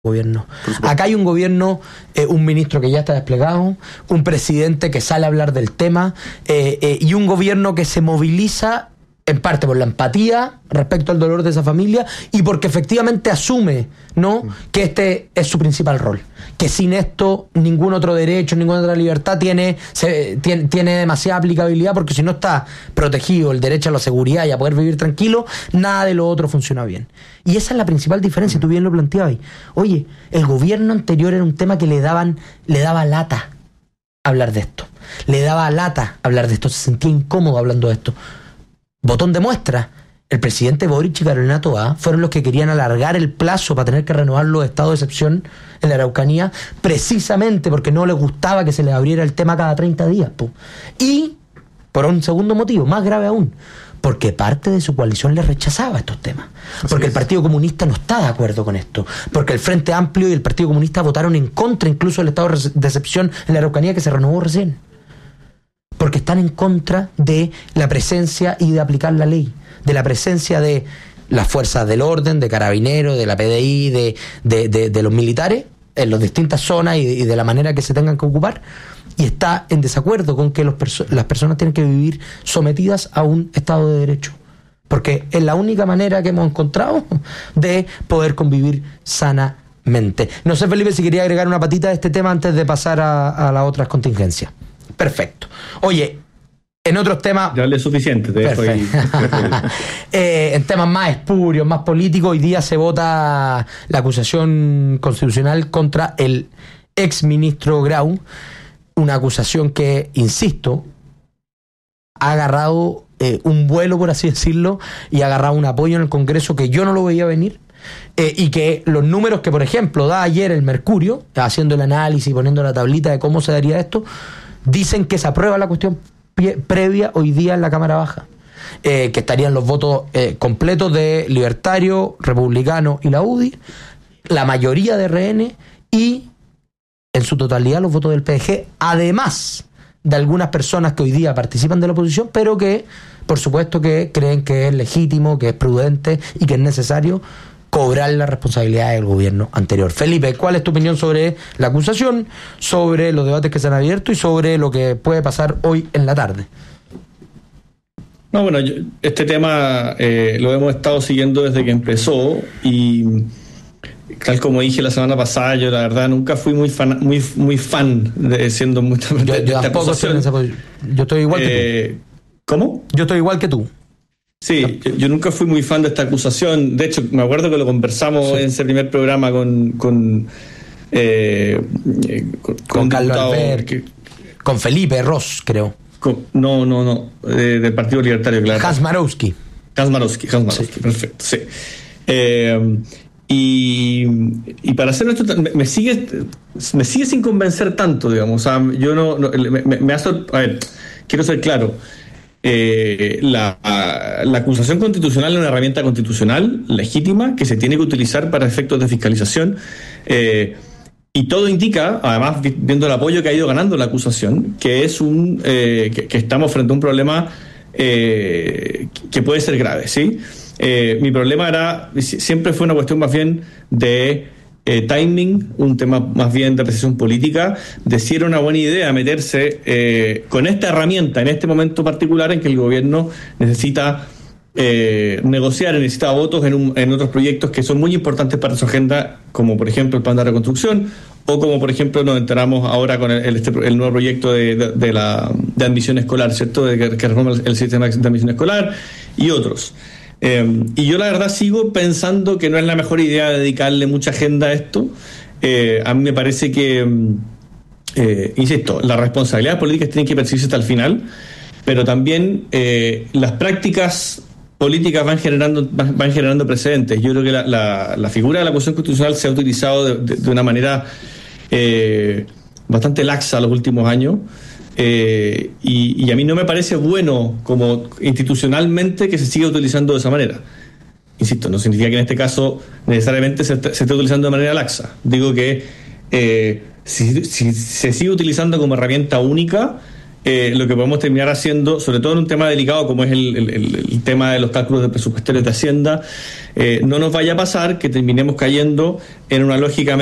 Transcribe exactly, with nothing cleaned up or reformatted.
gobierno. Acá hay un gobierno, eh, un ministro que ya está desplegado, un presidente que sale a hablar del tema, eh, eh, y un gobierno que se moviliza en parte por la empatía respecto al dolor de esa familia y porque efectivamente asume, ¿no?, que este es su principal rol, que sin esto ningún otro derecho, ninguna otra libertad tiene, se, tiene, tiene demasiada aplicabilidad, porque si no está protegido el derecho a la seguridad y a poder vivir tranquilo, nada de lo otro funciona bien. Y esa es la principal diferencia, tú bien lo planteabas. Oye, el gobierno anterior era un tema que le daban, le daba lata hablar de esto, le daba lata hablar de esto, se sentía incómodo hablando de esto. Botón de muestra, el presidente Boric y Carolina Toá fueron los que querían alargar el plazo para tener que renovar los estados de excepción en la Araucanía, precisamente porque no les gustaba que se les abriera el tema cada treinta días. Po. Y, por un segundo motivo, más grave aún, porque parte de su coalición le rechazaba estos temas. Porque el Partido Comunista no está de acuerdo con esto. Porque el Frente Amplio y el Partido Comunista votaron en contra incluso del estado de excepción en la Araucanía, que se renovó recién. Porque están en contra de la presencia y de aplicar la ley, de la presencia de las fuerzas del orden, de carabineros, de la P D I, de, de, de, de los militares en las distintas zonas y de, y de la manera que se tengan que ocupar, y está en desacuerdo con que los perso- las personas tienen que vivir sometidas a un Estado de Derecho, porque es la única manera que hemos encontrado de poder convivir sanamente. No sé, Felipe, si quería agregar una patita de este tema antes de pasar a, a las otras contingencias. Perfecto. Oye, en otros temas... Ya es suficiente, te dejo ahí. eh, en temas más espurios, más políticos, hoy día se vota la acusación constitucional contra el ex ministro Grau, una acusación que, insisto, ha agarrado eh, un vuelo, por así decirlo, y ha agarrado un apoyo en el Congreso que yo no lo veía venir. Eh, y que los números que, por ejemplo, da ayer el Mercurio, haciendo el análisis y poniendo la tablita de cómo se daría esto, dicen que se aprueba la cuestión pie, previa hoy día en la Cámara Baja, eh, que estarían los votos eh, completos de Libertario, Republicano y la U D I, la mayoría de R N y en su totalidad los votos del P D G, además de algunas personas que hoy día participan de la oposición, pero que por supuesto que creen que es legítimo, que es prudente y que es necesario cobrar la responsabilidad del gobierno anterior. Felipe, ¿cuál es tu opinión sobre la acusación, sobre los debates que se han abierto y sobre lo que puede pasar hoy en la tarde? No, bueno, yo, este tema eh, lo hemos estado siguiendo desde que empezó y tal como dije la semana pasada, yo la verdad nunca fui muy fan, muy, muy fan de siendo muy... Yo, yo de tampoco estoy en esa posición. Yo estoy igual eh, que tú. ¿Cómo? Yo estoy igual que tú. Sí, yo, yo nunca fui muy fan de esta acusación. De hecho, me acuerdo que lo conversamos sí. en ese primer programa con con, eh, con, con Carlos Albert, que, con Felipe Ross, creo. Con, no, no, no, eh, del Partido Libertario, claro. Hasmarowski. Hasmarowski, Hasmarowski, sí. Perfecto, sí. Eh, y, y para hacer esto, me, me sigue me sigue sin convencer tanto, digamos. O sea, yo no, no me, me hace, a ver, quiero ser claro. Eh, la, la acusación constitucional es una herramienta constitucional legítima que se tiene que utilizar para efectos de fiscalización, eh, y todo indica, además viendo el apoyo que ha ido ganando la acusación, que es un eh, que, que estamos frente a un problema eh, que puede ser grave, ¿sí? Eh, mi problema era siempre fue una cuestión más bien de Eh, timing, un tema más bien de apreciación política, de si era una buena idea meterse eh, con esta herramienta en este momento particular en que el gobierno necesita eh, negociar y necesita votos en, un, en otros proyectos que son muy importantes para su agenda, como por ejemplo el plan de reconstrucción, o como por ejemplo nos enteramos ahora con el, el, este, el nuevo proyecto de, de, de la de admisión escolar, ¿cierto? De que, que reforma el, el sistema de admisión escolar y otros. Eh, y yo la verdad sigo pensando que no es la mejor idea dedicarle mucha agenda a esto. Eh, a mí me parece que, eh, insisto, las responsabilidades políticas tienen que percibirse hasta el final, pero también eh, las prácticas políticas van generando van, van generando precedentes. Yo creo que la, la, la figura de la acusación constitucional se ha utilizado de, de, de una manera eh, bastante laxa los últimos años. Eh, y, y a mí no me parece bueno como institucionalmente que se siga utilizando de esa manera. Insisto, no significa que en este caso necesariamente se, se esté utilizando de manera laxa. Digo que eh, si, si se sigue utilizando como herramienta única, eh, lo que podemos terminar haciendo, sobre todo en un tema delicado como es el, el, el tema de los cálculos de presupuestarios de Hacienda, eh, no nos vaya a pasar que terminemos cayendo en una lógica